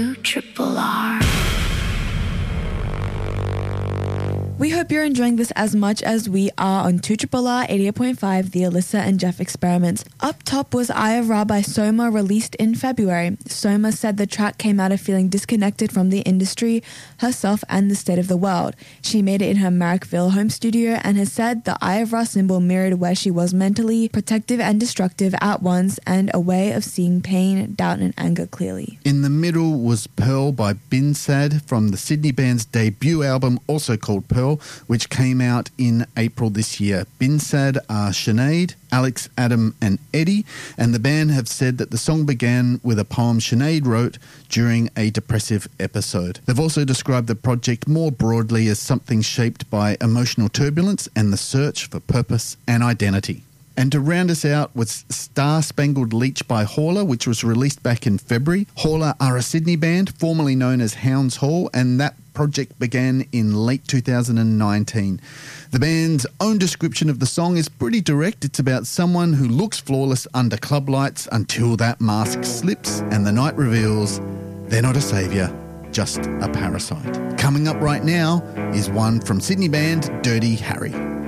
Triple R. We hope you're enjoying this as much as we are on 2RRR 88.5, the Alyssa and Jeff Experiments. Up top was Eye of Ra by Soma, released in February. Soma said the track came out of feeling disconnected from the industry, herself, and the state of the world. She made it in her Marrickville home studio and has said the Eye of Ra symbol mirrored where she was mentally, protective and destructive at once, and a way of seeing pain, doubt and anger clearly. In the middle was Pearl by Binsad from the Sydney band's debut album, also called Pearl, which came out in April this year. Binsad are Sinead, Alex, Adam and Eddie, and the band have said that the song began with a poem Sinead wrote during a depressive episode. They've also described the project more broadly as something shaped by emotional turbulence and the search for purpose and identity. And to round us out was Star Spangled Leech by Horler, which was released back in February. Horler are a Sydney band, formerly known as Hounds Hall, and that project began in late 2019. The band's own description of the song is pretty direct. It's about someone who looks flawless under club lights until that mask slips and the night reveals they're not a saviour, just a parasite. Coming up right now is one from Sydney band Dirty Harry.